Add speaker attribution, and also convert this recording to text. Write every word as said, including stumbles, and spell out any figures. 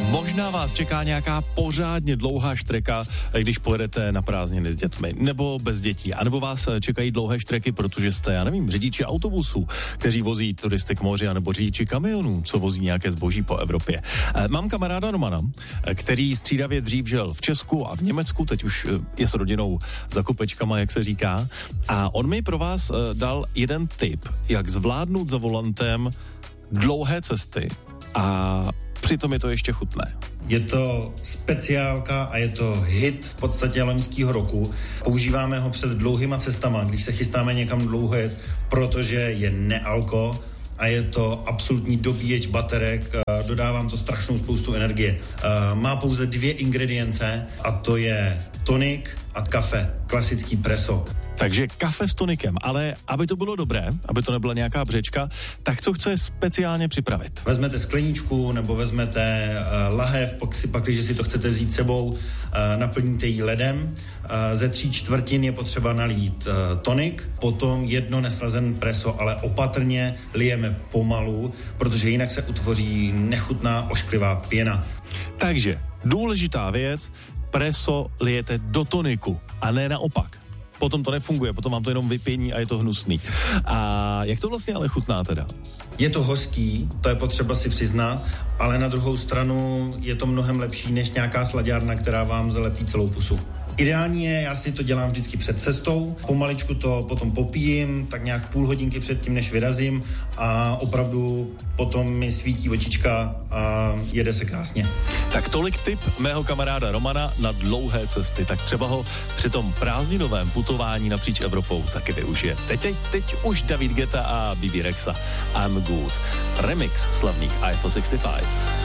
Speaker 1: Možná vás čeká nějaká pořádně dlouhá štreka, když pojedete na prázdniny s dětmi, nebo bez dětí, anebo vás čekají dlouhé štreky, protože jste, já nevím, řidiči autobusů, kteří vozí turisty k moři, anebo řidiči kamionů, co vozí nějaké zboží po Evropě. Mám kamaráda Romana, který střídavě dřív žil v Česku a v Německu, teď už je s rodinou za kopečkama, jak se říká, a on mi pro vás dal jeden tip, jak zvládnout za volantem dlouhé cesty a přitom je to ještě chutné.
Speaker 2: Je to speciálka a je to hit v podstatě loňského roku. Používáme ho před dlouhýma cestama, když se chystáme někam dlouho jet, protože je nealko a je to absolutní dobíječ baterek, dodávám to strašnou spoustu energie. Má pouze dvě ingredience a to je tonik a kafe, klasický preso.
Speaker 1: Takže kafe s tonikem, ale aby to bylo dobré, aby to nebyla nějaká břečka, tak co chce speciálně připravit?
Speaker 2: Vezmete skleničku nebo vezmete uh, lahev, pak, si, pak, když si to chcete vzít sebou, uh, naplníte ji ledem. Uh, ze tří čtvrtin je potřeba nalít uh, tonik, potom jedno neslazen preso, ale opatrně lijeme pomalu, protože jinak se utvoří nechutná ošklivá pěna.
Speaker 1: Takže důležitá věc, preso lijete do toniku a ne naopak. Potom to nefunguje, potom vám to jenom vypění a je to hnusný. A jak to vlastně ale chutná teda?
Speaker 2: Je to hořký, to je potřeba si přiznat, ale na druhou stranu je to mnohem lepší než nějaká slaďárna, která vám zalepí celou pusu. Ideální je, já si to dělám vždycky před cestou, pomaličku to potom popijím, tak nějak půl hodinky předtím, než vyrazím a opravdu potom mi svítí očička a jede se krásně.
Speaker 1: Tak tolik tip mého kamaráda Romana na dlouhé cesty, tak třeba ho při tom prázdninovém putování napříč Evropou taky využije. Teď, teď, teď už David Guetta a Bibi Rexa I'm Good. Remix slavných I F O šedesát pět.